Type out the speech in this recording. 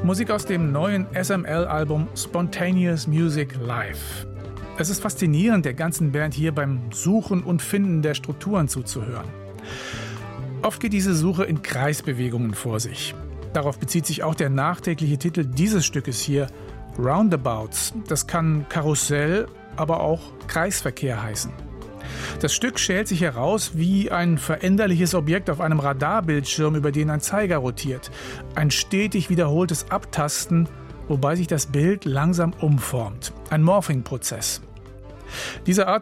Musik aus dem neuen SML-Album Spontaneous Music Live. Es ist faszinierend, der ganzen Band hier beim Suchen und Finden der Strukturen zuzuhören. Oft geht diese Suche in Kreisbewegungen vor sich. Darauf bezieht sich auch der nachträgliche Titel dieses Stückes hier, Roundabouts. Das kann Karussell, aber auch Kreisverkehr heißen. Das Stück schält sich heraus wie ein veränderliches Objekt auf einem Radarbildschirm, über den ein Zeiger rotiert. Ein stetig wiederholtes Abtasten, wobei sich das Bild langsam umformt. Ein Morphing-Prozess. Diese Art